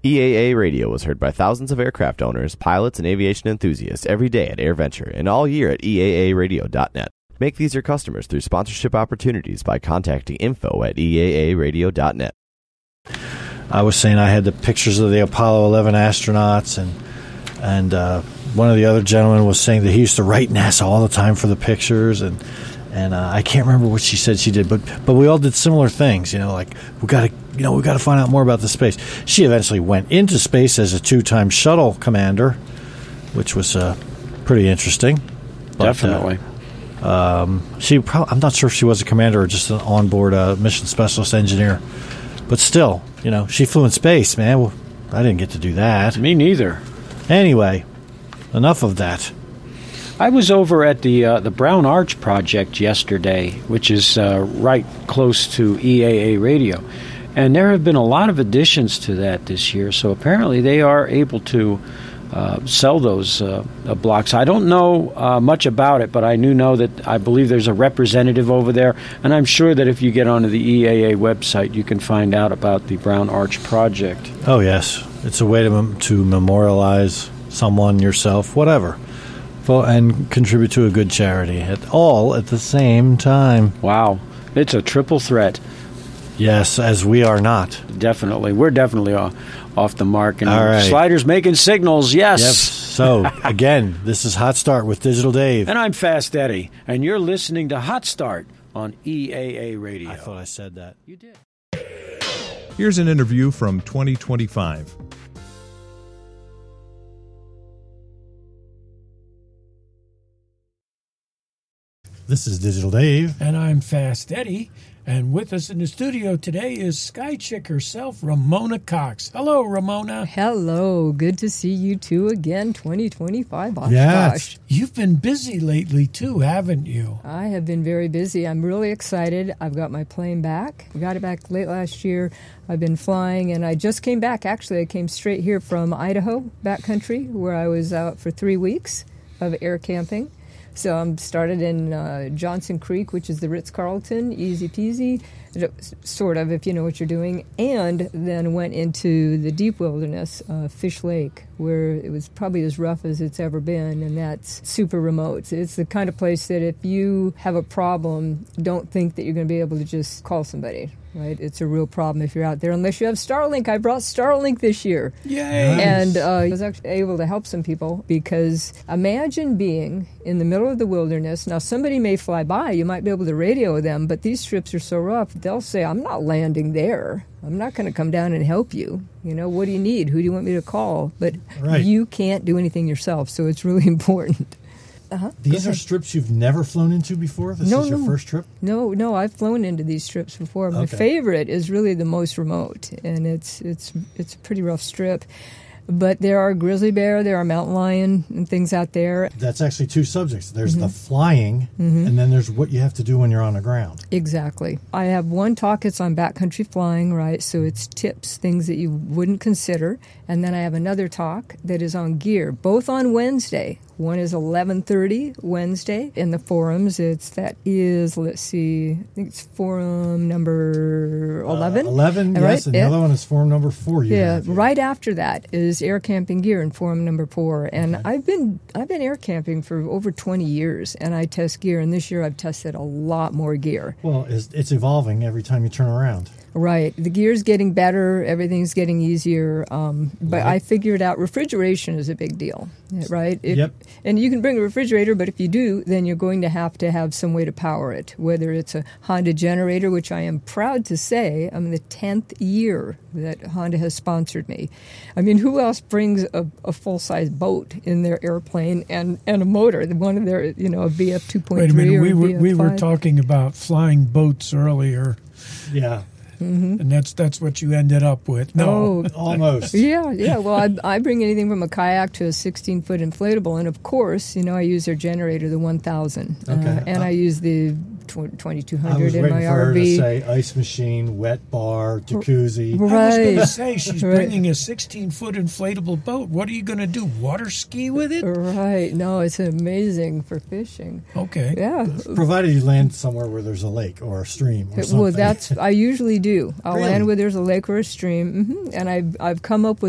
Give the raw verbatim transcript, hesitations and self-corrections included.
E A A Radio was heard by thousands of aircraft owners, pilots, and aviation enthusiasts every day at AirVenture and all year at E A A radio dot net. Make these your customers through sponsorship opportunities by contacting info at E A A radio dot net. I was saying I had the pictures of the Apollo eleven astronauts, and and uh, one of the other gentlemen was saying that he used to write NASA all the time for the pictures, and and uh, I can't remember what she said she did, but but we all did similar things, you know, like we got to you know we got to find out more about the space. She eventually went into space as a two-time shuttle commander, which was uh, pretty interesting. But, Definitely. Uh, um, she probably, I'm not sure if she was a commander or just an onboard uh, mission specialist engineer. But still, you know, she flew in space, man. Well, I didn't get to do that. Me neither. Anyway, enough of that. I was over at the uh, the Brown Arch Project yesterday, which is uh, right close to E A A Radio. And there have been a lot of additions to that this year. So apparently they are able to uh, sell those uh, uh, blocks. I don't know uh, much about it, but I do know that I believe there's a representative over there. And I'm sure that if you get onto the E A A website, you can find out about the Brown Arch Project. Oh, yes. It's a way to, mem- to memorialize someone, yourself, whatever, and contribute to a good charity at all at the same time. Wow. It's a triple threat. Yes, as we are not. Definitely. We're definitely off, off the mark. And all right. Slider's making signals, yes. Yes. So, again, this is Hot Start with Digital Dave. And I'm Fast Eddie. And you're listening to Hot Start on E A A Radio. I thought I said that. You did. Here's an interview from twenty twenty-five. This is Digital Dave. And I'm Fast Eddie. And with us in the studio today is Sky Chick herself, Ramona Cox. Hello, Ramona. Hello. Good to see you two again, twenty twenty-five. Oh, yes. Gosh. You've been busy lately, too, haven't you? I have been very busy. I'm really excited. I've got my plane back. I got it back late last year. I've been flying, and I just came back. Actually, I came straight here from Idaho, backcountry, where I was out for three weeks of air camping. So I started in uh, Johnson Creek, which is the Ritz-Carlton, easy peasy, sort of, if you know what you're doing, and then went into the deep wilderness, uh, Fish Lake, where it was probably as rough as it's ever been, and that's super remote. It's the kind of place that if you have a problem, don't think that you're going to be able to just call somebody. Right, it's a real problem if you're out there, unless you have Starlink. I brought Starlink this year. Yay! And uh, I was actually able to help some people because imagine being in the middle of the wilderness. Now, somebody may fly by. You might be able to radio them, but these strips are so rough, they'll say, I'm not landing there. I'm not going to come down and help you. You know, what do you need? Who do you want me to call? But right. You can't do anything yourself, so it's really important. Uh-huh. These are strips you've never flown into before? This no, is your no. first trip? No, no, I've flown into these strips before. My okay. favorite is really the most remote, and it's it's it's a pretty rough strip. But there are grizzly bear, there are mountain lion and things out there. That's actually two subjects. There's mm-hmm. the flying, mm-hmm. and then there's what you have to do when you're on the ground. Exactly. I have one talk, it's on backcountry flying, right? So it's tips, things that you wouldn't consider. And then I have another talk that is on gear, both on Wednesday. One is eleven thirty Wednesday in the forums. It's that is, let's see, I think it's forum number eleven. Uh, eleven, right? yes, and the yeah. other one is forum number four. You yeah, have, yeah, right after that is air camping gear in forum number four. And okay. I've been I've been air camping for over twenty years, and I test gear. And this year I've tested a lot more gear. Well, it's, it's evolving every time you turn around. Right. The gear's getting better. Everything's getting easier. Um, but right. I figured out refrigeration is a big deal, right? If, yep. And you can bring a refrigerator, but if you do, then you're going to have to have some way to power it, whether it's a Honda generator, which I am proud to say I'm in the tenth year that Honda has sponsored me. I mean, who else brings a, a full-size boat in their airplane and, and a motor? One of their, you know, a V F two point three or we a were, V F five. we were talking about flying boats earlier. Yeah. Mm-hmm. And that's that's what you ended up with. No, oh, almost. Yeah, yeah. Well, I, I bring anything from a kayak to a sixteen-foot inflatable, and of course, you know, I use their generator, the one thousand, okay. uh, and uh, I use the twenty-two hundred in my for R V. Her to say ice machine, wet bar, jacuzzi. Right. I was going to say she's right. bringing a sixteen-foot inflatable boat. What are you going to do? Water ski with it? Right. No, it's amazing for fishing. Okay. Yeah. Provided you land somewhere where there's a lake or a stream or something. Well, that's I usually do. I'll really? land where there's a lake or a stream, mm-hmm. and I've I've come up with